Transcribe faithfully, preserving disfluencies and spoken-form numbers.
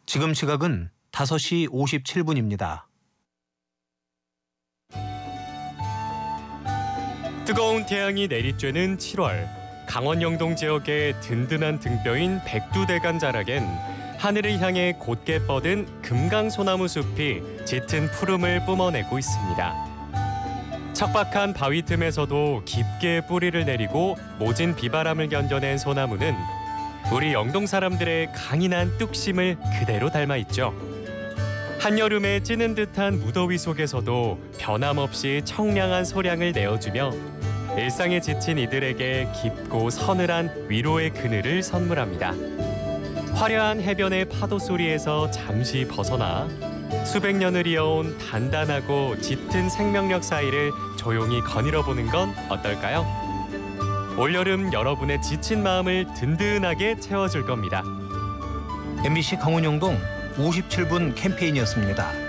지금 시각은 다섯 시 오십칠 분입니다. 뜨거운 태양이 내리쬐는 칠월, 강원 영동 지역의 든든한 등뼈인 백두대간 자락엔 하늘을 향해 곧게 뻗은 금강소나무 숲이 짙은 푸름을 뿜어내고 있습니다. 척박한 바위 틈에서도 깊게 뿌리를 내리고 모진 비바람을 견뎌낸 소나무는 우리 영동 사람들의 강인한 뚝심을 그대로 닮아 있죠. 한여름에 찌는 듯한 무더위 속에서도 변함없이 청량한 소량을 내어주며 일상에 지친 이들에게 깊고 서늘한 위로의 그늘을 선물합니다. 화려한 해변의 파도 소리에서 잠시 벗어나 수백 년을 이어온 단단하고 짙은 생명력 사이를 조용히 거닐어보는 건 어떨까요? 올여름 여러분의 지친 마음을 든든하게 채워줄 겁니다. 엠비씨 강원 영동 오십칠 분 캠페인이었습니다.